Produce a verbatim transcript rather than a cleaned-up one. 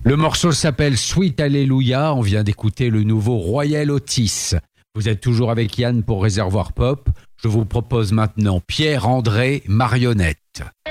Le morceau s'appelle Sweet Alleluia. On vient d'écouter le nouveau Royal Otis. Vous êtes toujours avec Yann pour Réservoir Pop. Je vous propose maintenant Pierre-André Marionnette.